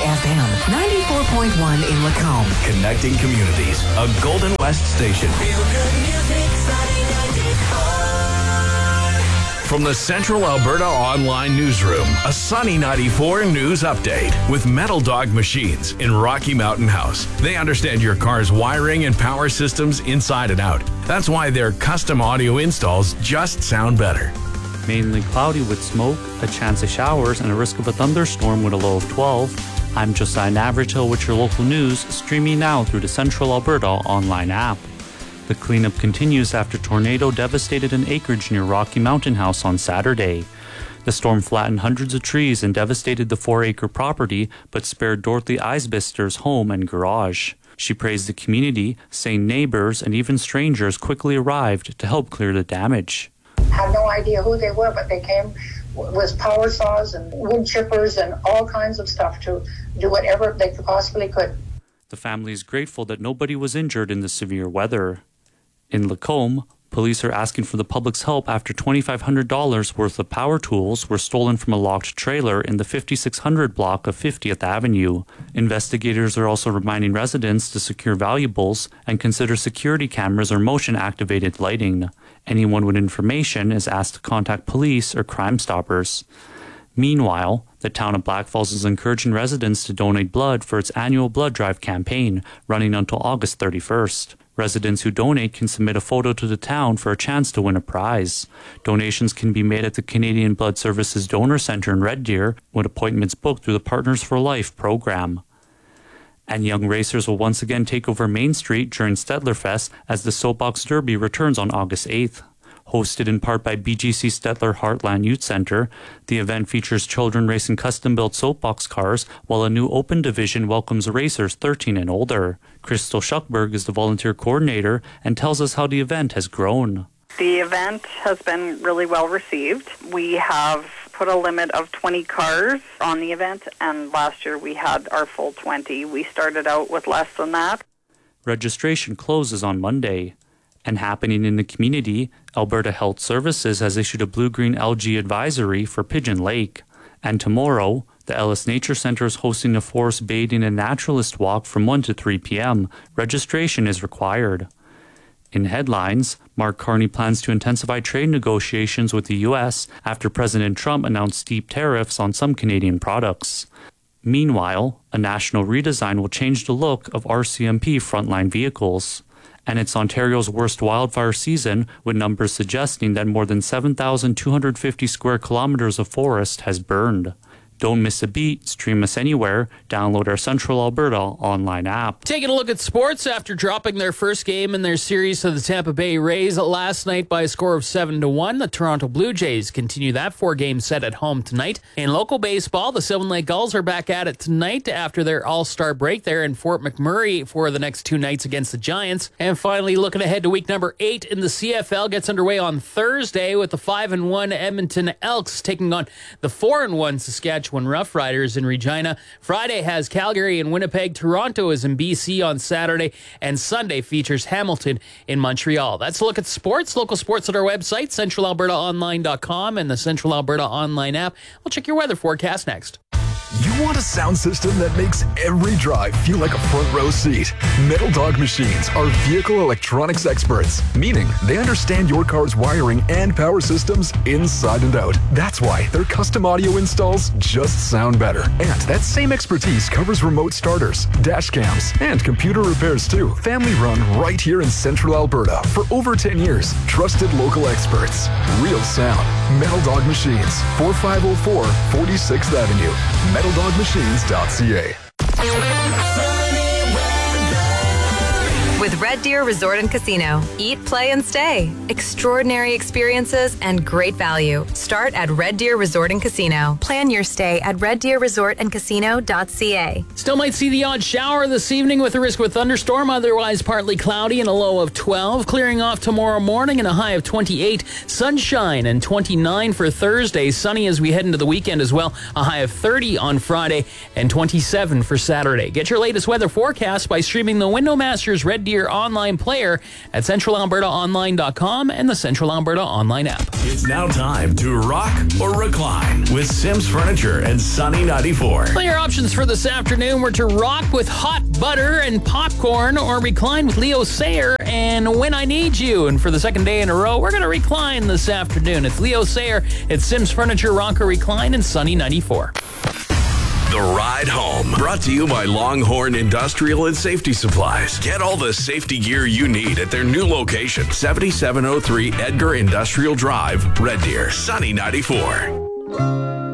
FM 94.1 in Lacombe. Connecting communities. A Golden West station. Feel good music, Sunny 94. From the Central Alberta Online Newsroom, a Sunny 94 news update with Metal Dog Machines in Rocky Mountain House. They understand your car's wiring and power systems inside and out. That's why their custom audio installs just sound better. Mainly cloudy with smoke, a chance of showers, and a risk of a thunderstorm with a low of 12. I'm Josiah Navratil with your local news, streaming now through the Central Alberta Online app. The cleanup continues after tornado devastated an acreage near Rocky Mountain House on Saturday. The storm flattened hundreds of trees and devastated the 4-acre property, but spared Dorothy Eisbister's home and garage. She praised the community, saying neighbors and even strangers quickly arrived to help clear the damage. Had no idea who they were, but they came with power saws and wood chippers and all kinds of stuff to do whatever they possibly could. The family is grateful that nobody was injured in the severe weather. In Lacombe, police are asking for the public's help after $2,500 worth of power tools were stolen from a locked trailer in the 5600 block of 50th Avenue. Investigators are also reminding residents to secure valuables and consider security cameras or motion-activated lighting. Anyone with information is asked to contact police or Crime Stoppers. Meanwhile, the town of Black Falls is encouraging residents to donate blood for its annual blood drive campaign, running until August 31st. Residents who donate can submit a photo to the town for a chance to win a prize. Donations can be made at the Canadian Blood Services Donor Centre in Red Deer, with appointments booked through the Partners for Life program. And young racers will once again take over Main Street during Stettlerfest as the Soapbox Derby returns on August 8th. Hosted in part by BGC Stettler Heartland Youth Centre, the event features children racing custom-built soapbox cars, while a new open division welcomes racers 13 and older. Crystal Schuckberg is the volunteer coordinator and tells us how the event has grown. The event has been really well received. We have put a limit of 20 cars on the event, and last year we had our full 20. We started out with less than that. Registration closes on Monday. And happening in the community, Alberta Health Services has issued a blue-green algae advisory for Pigeon Lake. And tomorrow, the Ellis Nature Centre is hosting a forest bathing and naturalist walk from 1 to 3 p.m. Registration is required. In headlines, Mark Carney plans to intensify trade negotiations with the U.S. after President Trump announced steep tariffs on some Canadian products. Meanwhile, a national redesign will change the look of RCMP frontline vehicles. And it's Ontario's worst wildfire season, with numbers suggesting that more than 7,250 square kilometers of forest has burned. Don't miss a beat. Stream us anywhere. Download our Central Alberta online app. Taking a look at sports after dropping their first game in their series to the Tampa Bay Rays last night by a score of 7-1. The Toronto Blue Jays continue that 4-game set at home tonight. In local baseball, the Sylvan Lake Gulls are back at it tonight after their all-star break there in Fort McMurray for the next 2 nights against the Giants. And finally, looking ahead to week number 8 in the CFL gets underway on Thursday with the 5-1 Edmonton Elks taking on the 4-1 Saskatchewan Rough Riders in Regina. Friday has Calgary and Winnipeg. Toronto is in BC on Saturday, and Sunday features Hamilton in Montreal. That's a look at sports. Local sports at our website, centralalbertaonline.com, and the Central Alberta Online app. We'll check your weather forecast next. You want a sound system that makes every drive feel like a front row seat? Metal Dog Machines are vehicle electronics experts, meaning they understand your car's wiring and power systems inside and out. That's why their custom audio installs just sound better. And that same expertise covers remote starters, dash cams, and computer repairs too. Family run right here in Central Alberta for over 10 years. Trusted local experts. Real sound. Metal Dog Machines, 4504 46th Avenue. MetalDogMachines.ca. With Red Deer Resort and Casino. Eat, play, and stay. Extraordinary experiences and great value. Start at Red Deer Resort and Casino. Plan your stay at reddeerresortandcasino.ca. Still might see the odd shower this evening with a risk of a thunderstorm, otherwise partly cloudy and a low of 12. Clearing off tomorrow morning and a high of 28. Sunshine and 29 for Thursday. Sunny as we head into the weekend as well. A high of 30 on Friday and 27 for Saturday. Get your latest weather forecast by streaming the Window Masters Red Deer Deer online player at centralalbertaonline.com and the Central Alberta online app. It's now time to rock or recline with Sims Furniture and Sunny 94. Well, your options for this afternoon were to rock with hot butter and popcorn or recline with Leo Sayer and When I Need You. And for the second day in a row, we're going to recline this afternoon. It's Leo Sayer, it's Sims Furniture, Rock or Recline, and Sunny 94. The Ride Home, brought to you by Longhorn Industrial and Safety Supplies. Get all the safety gear you need at their new location, 7703 Edgar Industrial Drive, Red Deer, Sunny 94.